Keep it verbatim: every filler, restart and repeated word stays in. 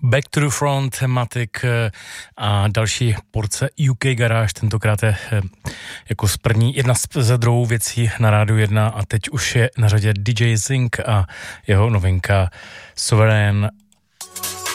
Back to the Front, Matic a další porce U K Garage, tentokrát je jako z první, jedna ze druhou věcí na Rádiu jedna a teď už je na řadě D J Zink a jeho novinka Sovereign